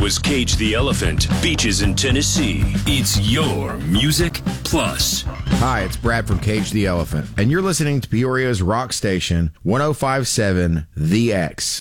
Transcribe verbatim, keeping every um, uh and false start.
was Cage the Elephant, Beaches in Tennessee. It's your Music Plus. Hi, it's Brad from Cage the Elephant, and you're listening to Peoria's rock station, one oh five point seven The X.